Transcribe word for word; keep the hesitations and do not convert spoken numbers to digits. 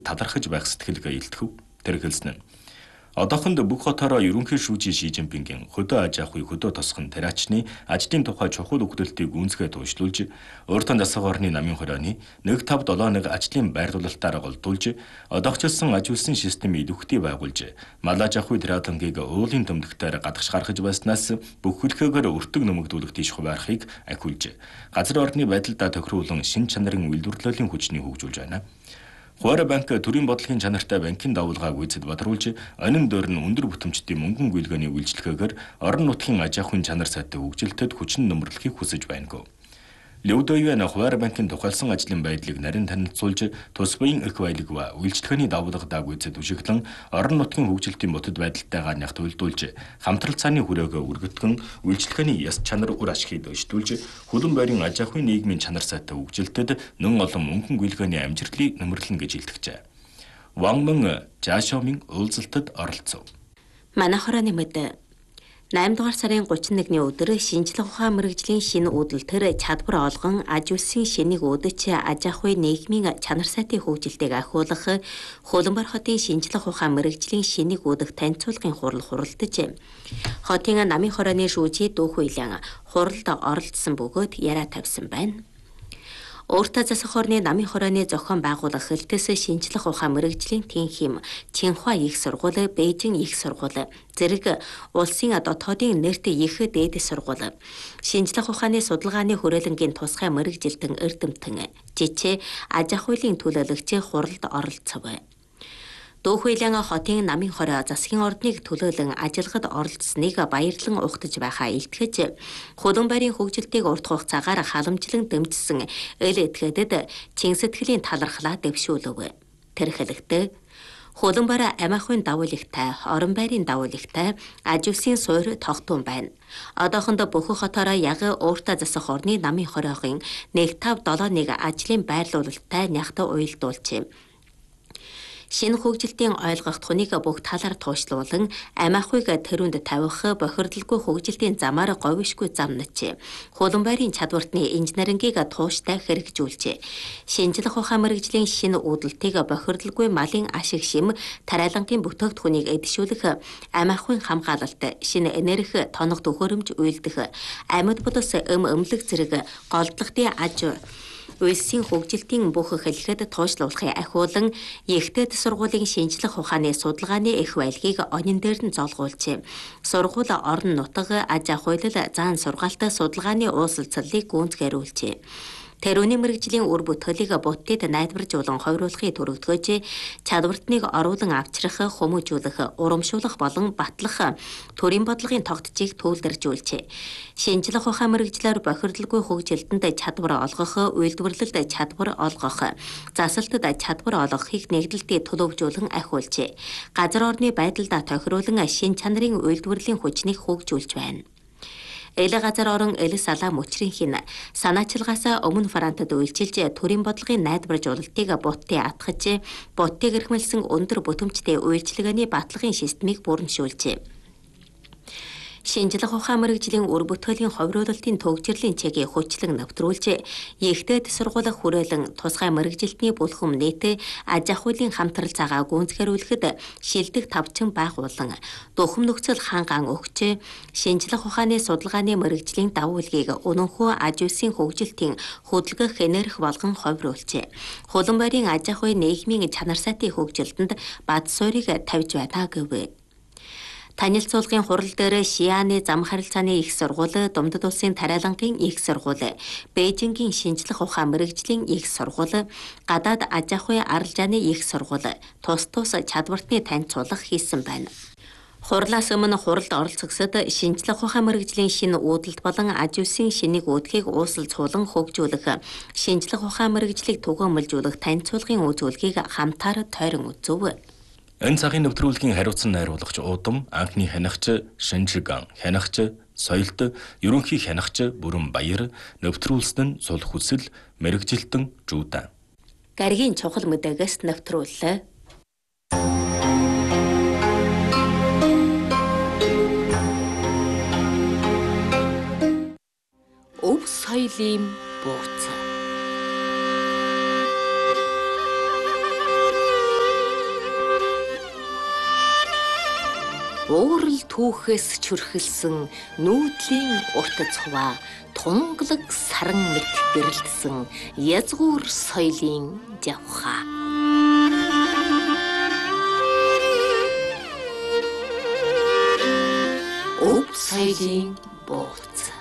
талархаж байх сэтгэлгээ илтгэв. Тэр хэлсэн нь одоохонд бүх хотоороо ерөнхий шүүжийн Ши Жинпингийн хөдөө аж ахуй хөдөө тосгон тариачны ажлын тухай чухал өгдөлтийг гүнзгий туушдулж, өөртөө засаг орны намын хорооны нэг тавь долоо нэг ажлын байрлуулалтаар голдуулж, одоогчлсон аж үйлсэн системийг идэвхтэй байгуулж, мал аж ахуй траалангийг уулын төмдөгтөөр гадагш гаргаж байснаас бүх хөлхөөгөр өртөг нэмэгдүүлэх тийш хуваархыг ахиулж, газар орны байдалдаа тохируулан шин чанарын үйлдвэрлэлийн хүчний хөгжүүлж байна. Хуваар банк төрийн бодлогын чанартай банкын давуулгааг үйцэд бадруулж, онин дөр нь өндөр бүтэмжтэй мөнгөн гүйлгээний үйлчлэгээр орон нутгийн аж ахуйн чанар сайтай хөгжилтэд хүчин нөмрлөхийг хүсэж байна. Лю Дэйвэн Хуваар банкын тухайлсан ажлын байдлыг нарийн танилцуулж, тус буян их баялагва үйлчлэгээний давуулгааг үйцэд үшиглэн, орон нутгийн хөгжилтийн ботод байдалтайгаар нягт уйлдуулж, хамтрал цааны хүрээгээ үргэтгэн, үйлчлэгээний яс чанар үр ашгийг дэвшүүлж, хөлөн байрын аж ахуйн нийгмийн чанар сайтай хөгжилтэд нэн олон мөнгөн гүйлгээний амжилтыг нэмэрлэн гэж илтгэжээ. Ван Мэн Жашомын уулзалтад оролцов. Манай хорооны мэд найман дугаар сарын гучин нэгний өдөр шинжлэх ухаан мэргэжлийн шинэ үүдэл төр чадвар олгон аж үйлсийн шинийг өдөч аж ахуй нийгмийн чанар сайтын хөгжилтийг ахиулах Хөлбөмбөр хотын шинжлэх ухаан мэргэжлийн шинийг өдөх танилцуулгын хурал хуралдаж хотын намын хорооны шүүжий Дүү Хуйлан хуралд оролцсон бөгөөд яриа тавьсан байна. Өөртөө засаг орны намын хорооны зохион байгуулах хэлтэс шинжлэх ухаан мэргэжлийн тэнхим Чинхуа их сургууль, Бээжин их сургууль, зэрэг улсын дотоодын нэрт их дээд сургууль, шинжлэх ухааны судалгааны хүрээлэнгийн тусгай мэргэжилтэн эрдэмтэн, жижиг аж ахуйлын төлөөлөгч хуралд оролцов. Дүү Хуйлан хотын намын хороо засгийн ордныг төлөөлөн ажиллагад оролцсныг баярлан ухтаж байхаа илтгэж, Хөлбөмбөрийн хөгжилтийг урт хугацаагаар халамжлан дэмжсэн эл этгээдэд чин сэтгэлийн талархлаа дэвшүүлв. Тэр хэлэхдээ Хөлбөмбөр амь ахуйн давуулагтай, орон байрын давуулагтай, аж үйлсийн суурь тогтун байна. Одоохондоо бүх хотоороо яг өөртөө засах орны намын хороогийн нэг тав долоо нэг ажлын байрлуулалттай нягт уйлдуулж, шинэ хөгжилтийн ойлгох туныг бүх талаар туушлуулан амь ахуйг тэрүүнд тавих бохирдолгүй хөгжилтийн замаар говьшгүй замнаж, Хөлбөмбөрийн чадвартны инженерингийг тууштай хэрэгжүүлж, шинжлэх ухаан мэргэжлийн шинэ үүдэлтийг бохирдолгүй малын ашиг шим тариалангийн бүтээгдэхүүнийг эдшүүлэх, амь ахуйн хамгаалалт, шинэ энерги тоног төхөөрөмж үйлдэх, амьд бодос эм эмнэлэг зэрэг голдлогын аж үйлсийн хөгжилтийн бүх хэлхэд туушлуулахыг ахиулан Ихтэд сургуулийн шинжлэх ухааны судалгааны их байлгийг онин дээр нь золгуулж, сургууль орон нутаг аж ахуйлал заан сургаалт судалгааны уулзалтыг гүйцэтгүүлж, тэрүүний мэргэжлийн үр бүтээлийг буддид найдваржуулан хойруулахыг төрөгдгөөж, чадвартныг оруулан авчрах, хүмүүжүүлэх, урамшуулах болон батлах төрийн бодлогын тогтцыг төвлөржүүлж, шинжлэх ухаан мэргэжлэр бохирдолгүй хөгжилтөнд чадвар олгох, үйлдвэрлэлд чадвар олгох, засалтад чадвар олгохыг нэгдэлтэд төлөвжүүлэн ахиулж, газар орны байдалд тохируулан шин чанарын үйлдвэрлэлийн хүчнийг хөгжүүлж байна. Эл газар орон эл салаа мөчрийн санаачилгаас өмнө Франтад үйлчилж төрийн бодлогын найдваржуулалтыг Буддын атгаж, Буддыг эрхмэлсэн өндөр бүтэмжтэй үйлчилгээний батлагын системийг бүрэншүүлж, шинжлэх ухаан мэргэжлийн үр бүтээлийн ховруулалтын төгжрлийн чигийг хүчлэн нэвтрүүлж, Ихтэд сургууль хүрээлэн тусгай мэргэжилтний бүлхэм нийт аж ахуйлын хамтрал цагаа гүйцэтгүүлэхэд шилдэг тавчин байгуулан, дөхөм нөхцөл хангаан өгч, шинжлэх ухааны судалгааны мэргэжлийн давуулгийг өнөнхөө аж үйлсийн хөгжилтийн хөдөлгөх энерги болгон ховруулж, Хөлбөмбөрийн аж ахуй нийгмийн чанар сайтын хөгжилтөнд бад суурийг тавьж байна гэв. Танилцуулгын хурал дээр Шианы зам харилцааны их сургууль, Думдад улсын тариалангийн их сургууль, Бээжингийн шинжлэх ухаан мэргэжлийн их сургууль, гадаад аж ахуй арилжааны их сургууль тус тус чадвартны танилцуулга хийсэн байна. Хурлаас өмнө хуралд оролцогсод шинжлэх ухаан мэргэжлийн шинэ үүдэлт болон аж үйлсийн шинийг үүдхийг ууслцуулан хөгжүүлэх, шинжлэх ухаан мэргэжлийг түгээмэлжүүлэх танилцуулгын үзүүлгийг хамтаар тойрон үзв. Энэ цагийн нэвтрүүлгийн хариуцсан найруулагч Удам, анхны хянагч Шинжиган, хянагч Соёлт, ерөнхий хянагч Бүрэн Баяр, нэвтрүүлсэн нь Сул Хүсэл, мэргэжилтэн Жуудан. Гаригийн чухал мэдээгээс нэвтрүүллээ. Өв соёлын бууц. Уурал түүхээс чүрхэлсэн нүүдлийн урт цуваа тунгалаг саран мэт гэрэлтсэн язгуур соёлын жавхаа. Өв соёлын бууц.